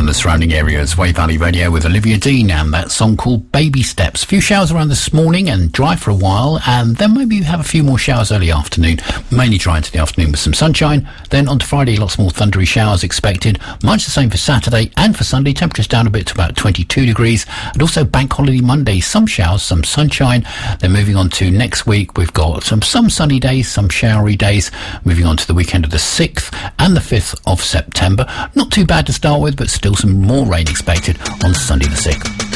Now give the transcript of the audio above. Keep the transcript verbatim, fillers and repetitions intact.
the surrounding areas. Wave Valley Radio with Olivia Dean and that song called Baby Steps. A few showers around this morning and dry for a while, and then maybe you have a few more showers early afternoon, mainly dry into the afternoon with some sunshine. Then on to Friday, lots more thundery showers expected. Much the same for Saturday and for Sunday. Temperatures down a bit to about twenty-two degrees. And also Bank Holiday Monday, some showers, some sunshine. Then moving on to next week, we've got some, some sunny days, some showery days. Moving on to the weekend of the sixth and the fifth of September. Not too bad to start with, but still some more rain expected on Sunday the sixth.